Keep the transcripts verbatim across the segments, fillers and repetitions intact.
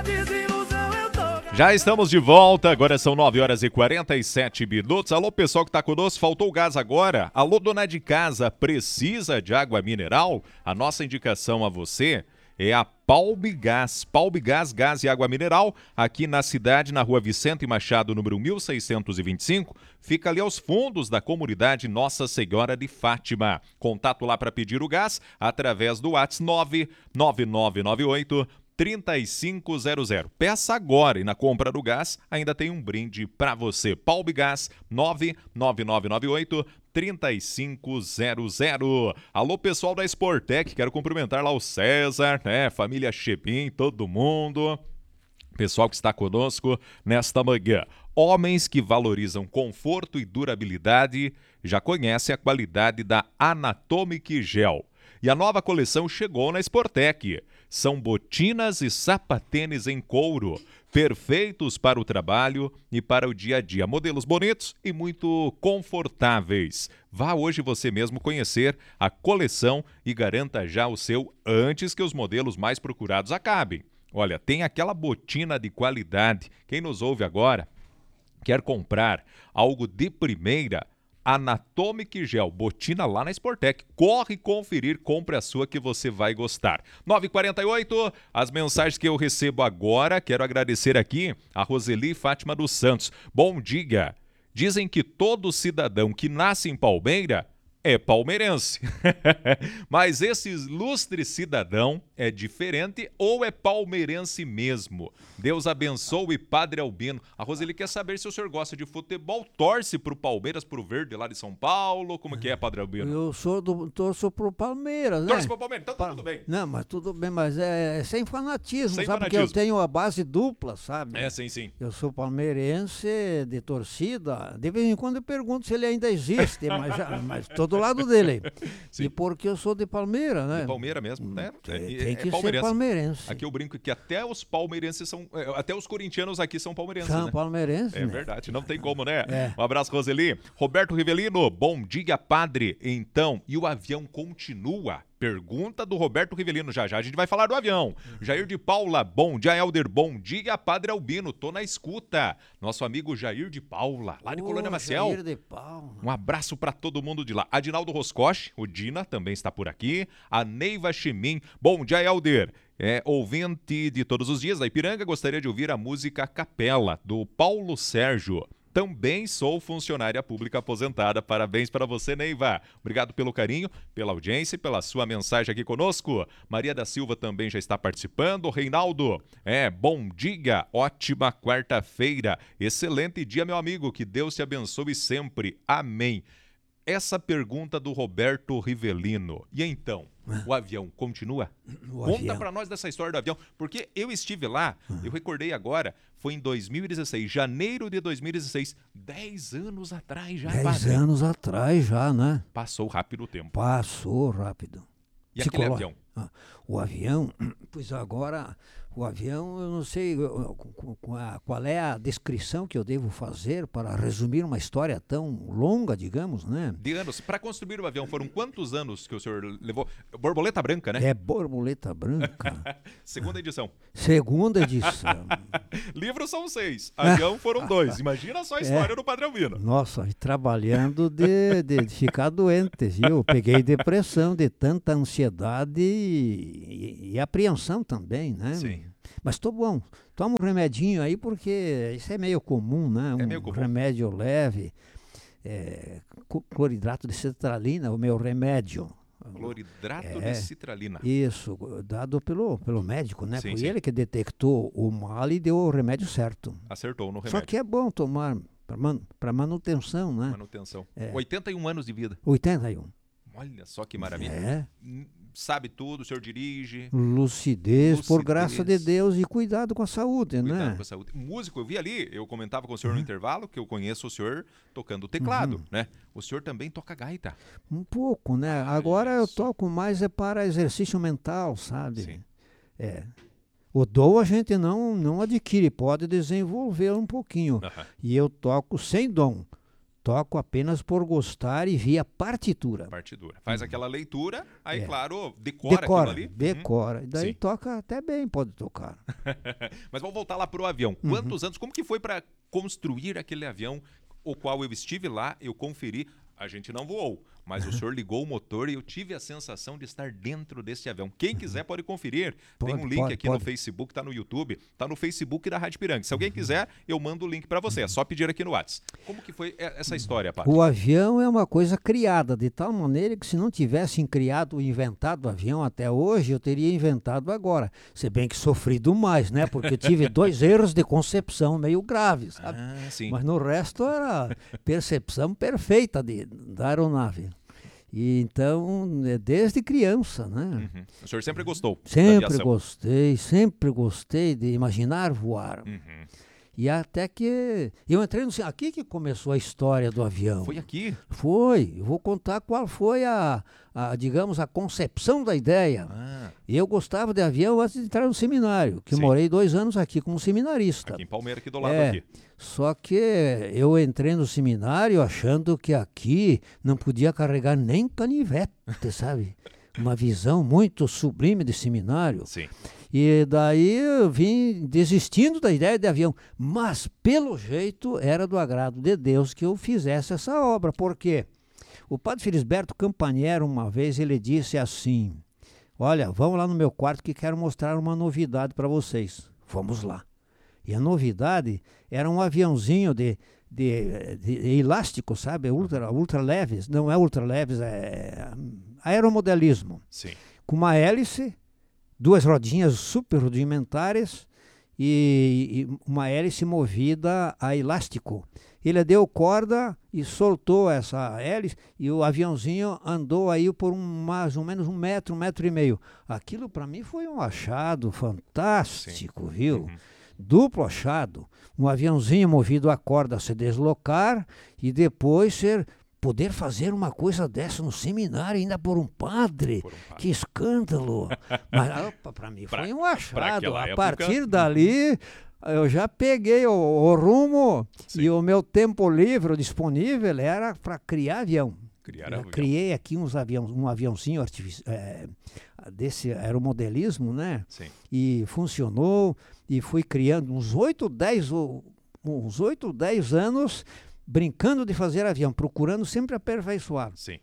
Já estamos de volta, agora são nove horas e quarenta e sete minutos. Alô, pessoal que está conosco, faltou gás agora? Alô, dona de casa, precisa de água mineral? A nossa indicação a você é a Palmigás. Palmigás, gás e água mineral, aqui na cidade, na rua Vicente Machado, número mil seiscentos e vinte e cinco. Fica ali aos fundos da comunidade Nossa Senhora de Fátima. Contato lá para pedir o gás através do WhatsApp nove nove nove nove oito trinta e cinco zero zero. Peça agora e na compra do gás ainda tem um brinde para você. Palmigás nove nove nove nove oito trinta e cinco zero zero. Alô, pessoal da Sportec, quero cumprimentar lá o César, né? Família Chepin, todo mundo. Pessoal que está conosco nesta manhã. Homens que valorizam conforto e durabilidade já conhecem a qualidade da Anatomic Gel. E a nova coleção chegou na Sportec. São botinas e sapatênis em couro, perfeitos para o trabalho e para o dia a dia. Modelos bonitos e muito confortáveis. Vá hoje você mesmo conhecer a coleção e garanta já o seu antes que os modelos mais procurados acabem. Olha, tem aquela botina de qualidade. Quem nos ouve agora quer comprar algo de primeira, Anatomic Gel, botina lá na Sportec. Corre conferir, compre a sua que você vai gostar. nove e quarenta e oito, as mensagens que eu recebo agora, quero agradecer aqui a Roseli Fátima dos Santos. Bom dia, dizem que todo cidadão que nasce em Palmeira é palmeirense. Mas esse ilustre cidadão é diferente ou é palmeirense mesmo? Deus abençoe, Padre Albino. A Roseli quer saber se o senhor gosta de futebol, torce pro Palmeiras, pro Verde lá de São Paulo. Como que é, Padre Albino? Eu sou do, torço pro Palmeiras, né? Torce pro Palmeiras, então tá tudo bem. Não, mas tudo bem, mas é, é sem fanatismo, Sem sabe? fanatismo. Porque eu tenho a base dupla, sabe? É, sim, sim. Eu sou palmeirense de torcida. De vez em quando eu pergunto se ele ainda existe, mas, já, mas tô do lado dele. Sim. E porque eu sou de Palmeira, né? De Palmeira mesmo, né? Tem, É, tem é que ser palmeirense. palmeirense. Aqui eu brinco que até os palmeirenses são, é, até os corintianos aqui são palmeirenses, São né? palmeirenses, É né? verdade, não tem como, né? É. Um abraço, Roseli. Roberto Rivelino, bom dia, padre. Então, e o avião continua? Pergunta do Roberto Rivelino, já já a gente vai falar do avião. Uhum. Jair de Paula, bom dia, Helder, bom dia, Padre Albino, tô na escuta. Nosso amigo Jair de Paula, lá de Ô, Colônia Maciel. Jair de Paula. Um abraço pra todo mundo de lá. Adinaldo Roscoche, o Dina, também está por aqui. A Neiva Chimin, bom dia, Helder. É, ouvinte de todos os dias da Ipiranga, gostaria de ouvir a música Capela, do Paulo Sérgio. Também sou funcionária pública aposentada. Parabéns para você, Neiva. Obrigado pelo carinho, pela audiência e pela sua mensagem aqui conosco. Maria da Silva também já está participando. Reinaldo, é, bom dia, ótima quarta-feira. Excelente dia, meu amigo. Que Deus te abençoe sempre. Amém. Essa pergunta do Roberto Rivelino. E então, o avião continua? O Conta avião. pra nós dessa história do avião, porque eu estive lá, eu recordei agora, foi em dois mil e dezesseis, janeiro de dois mil e dezesseis, dez anos atrás já, Dez padre. anos atrás já, né? Passou rápido o tempo. Passou rápido. E Se aquele colo- avião? Ah, o avião, pois agora, o avião, eu não sei eu- eu- com a- qual é a descrição que eu devo fazer para resumir uma história tão longa, digamos, né? De anos. Para construir o avião, foram quantos anos que o senhor levou? Borboleta branca, né? É borboleta branca. Segunda edição. Segunda edição. Livros são seis, avião foram dois. Imagina só a história É. do Padre Albino. Nossa, e trabalhando de, de, de ficar doente, viu? Peguei depressão de tanta ansiedade e, e, e apreensão também, né? Sim. Mas tô bom. Toma um remedinho aí, porque isso é meio comum, né? Um É meio comum. remédio leve, é, co- cloridrato de citralina, o meu remédio. Cloridrato É. de citralina. Isso, dado pelo, pelo médico, né? Sim, Foi sim. ele que detectou o mal e deu o remédio certo. Acertou no Só remédio. que é bom tomar para man, pra manutenção, né? Manutenção. É. oitenta e um anos de vida. oitenta e um. Olha só que maravilha. É. Hum, Sabe tudo, o senhor dirige. Lucidez, por Lucidez. graça de Deus, e cuidado com a saúde, Cuidado né? com a saúde. Músico, eu vi ali, eu comentava com o senhor no intervalo, que eu conheço o senhor tocando teclado, né? O senhor também toca gaita. Um pouco, né? Olha Agora eu só. toco mais é para exercício mental, sabe? Sim. É. O dom a gente não, não adquire, pode desenvolver um pouquinho. Aham. E eu toco sem dom. toco apenas por gostar e via partitura. Partitura. Faz uhum. aquela leitura, aí, é. claro, decora, decora aquilo ali. Decora. Uhum. E daí Sim. toca até bem, pode tocar. Mas vamos voltar lá pro avião. Quantos uhum. anos, como que foi para construir aquele avião, o qual eu estive lá, eu conferi, a gente não voou, mas o senhor ligou o motor e eu tive a sensação de estar dentro desse avião. Quem quiser pode conferir. Pode, Tem um link pode, aqui pode. no Facebook, tá no YouTube, tá no Facebook da Rádio Piranga. Se alguém quiser, eu mando o link para você. É só pedir aqui no WhatsApp. Como que foi essa história, Padre? O avião é uma coisa criada de tal maneira que se não tivessem criado, inventado o avião até hoje, eu teria inventado agora. Se bem que sofrido mais, né? Porque eu tive dois erros de concepção meio graves, sabe? Ah, sim. Mas no resto era percepção perfeita de, da aeronave. E então, desde criança, né? Uhum. O senhor sempre gostou Sempre da aviação? gostei, sempre gostei de imaginar voar. Uhum. E até que eu entrei no... Aqui que começou a história do avião. Foi aqui? Foi. Eu vou contar qual foi a, a digamos, a concepção da ideia. Ah. Eu gostava de avião antes de entrar no seminário, que eu morei dois anos aqui como seminarista. Aqui em Palmeira, aqui do lado é, aqui. Só que eu entrei no seminário achando que aqui não podia carregar nem canivete, sabe? Uma visão muito sublime de seminário. Sim. E daí eu vim desistindo da ideia de avião. Mas, pelo jeito, era do agrado de Deus que eu fizesse essa obra. Por quê? O padre Felisberto Campaniero, uma vez, ele disse assim: olha, vamos lá no meu quarto que quero mostrar uma novidade para vocês. Vamos lá. E a novidade era um aviãozinho de, de, de, de elástico, sabe? Ultra, ultra leves. Não é ultra leves, é aeromodelismo. Sim. Com uma hélice, duas rodinhas super rudimentares e, e uma hélice movida a elástico. Ele deu corda e soltou essa hélice e o aviãozinho andou aí por um, mais ou menos um metro, um metro e meio. Aquilo para mim foi um achado fantástico, Sim. viu? Uhum. Duplo achado. Um aviãozinho movido a corda se deslocar e depois ser... Poder fazer uma coisa dessa no seminário, ainda por um padre, por um padre. Que escândalo. Mas para mim foi um achado. A partir época... dali, eu já peguei o, o rumo. Sim. E o meu tempo livre disponível era para criar avião. Criar eu avião. Criei aqui uns aviões, um aviãozinho artificial, é, desse aeromodelismo, né? Sim. E funcionou, e fui criando uns oito, dez, uns oito, dez anos... brincando de fazer avião, procurando sempre aperfeiçoar. Sim.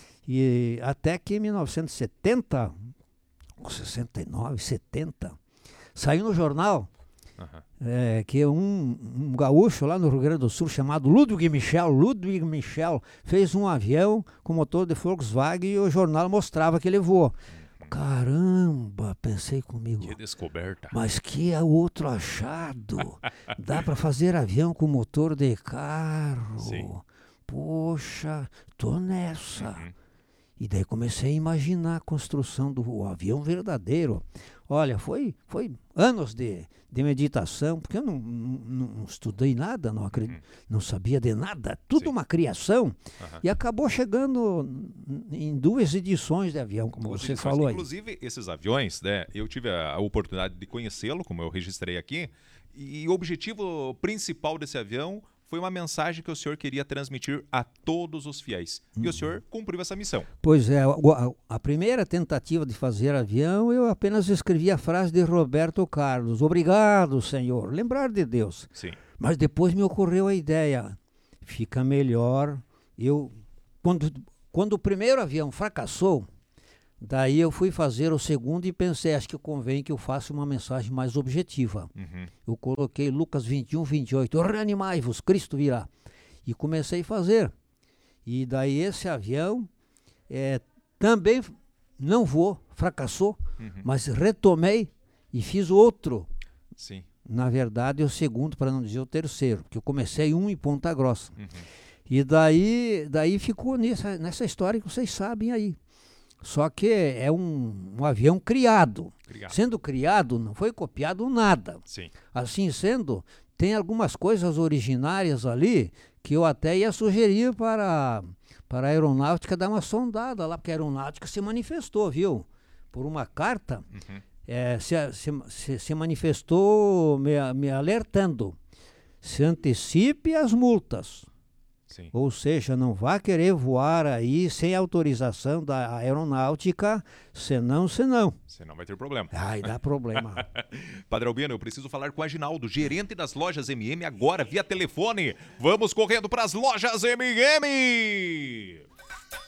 E até que em mil novecentos e setenta, sessenta e nove, setenta, saiu no jornal uh-huh. é, que um, um gaúcho lá no Rio Grande do Sul, chamado Ludwig Michel, Ludwig Michel, fez um avião com motor de Volkswagen e o jornal mostrava que ele voou. Caramba, pensei comigo. Que descoberta. Mas que é outro achado. Dá para fazer avião com motor de carro. Sim. Poxa, tô nessa. Uhum. E daí comecei a imaginar a construção do avião verdadeiro. Olha, foi, foi anos de, de meditação, porque eu não, não, não estudei nada, não, acredito, uhum. não sabia de nada, tudo Sim. uma criação. Uhum. E acabou chegando em duas edições de avião, como duas você edições. falou aí. Inclusive, esses aviões, né, eu tive a oportunidade de conhecê-lo, como eu registrei aqui, e o objetivo principal desse avião foi uma mensagem que o senhor queria transmitir a todos os fiéis. Hum. E o senhor cumpriu essa missão. Pois é, a, a primeira tentativa de fazer avião, eu apenas escrevi a frase de Roberto Carlos: obrigado, Senhor, lembrar de Deus. Sim. Mas depois me ocorreu a ideia, fica melhor, eu, quando, quando o primeiro avião fracassou, daí eu fui fazer o segundo e pensei, acho que convém que eu faça uma mensagem mais objetiva. Uhum. Eu coloquei Lucas vinte e um, vinte e oito, reanimai-vos, Cristo virá. E comecei a fazer. E daí esse avião é, também não voou, fracassou, uhum. mas retomei e fiz outro. Sim. Na verdade, o segundo, para não dizer o terceiro, porque eu comecei um em Ponta Grossa. Uhum. E daí, daí ficou nessa, nessa história que vocês sabem aí. Só que é um, um avião criado. criado. Sendo criado, não foi copiado nada. Sim. Assim sendo, tem algumas coisas originárias ali que eu até ia sugerir para, para a aeronáutica dar uma sondada lá, porque a aeronáutica se manifestou, viu? Por uma carta, uhum. é, se, se, se manifestou me, me alertando. Se antecipe as multas. Sim. Ou seja, não vá querer voar aí sem autorização da aeronáutica, senão, senão. Senão vai ter problema. Ai, dá problema. Padre Albino, eu preciso falar com o Aginaldo, gerente das lojas M M, agora via telefone. Vamos correndo para as lojas M M!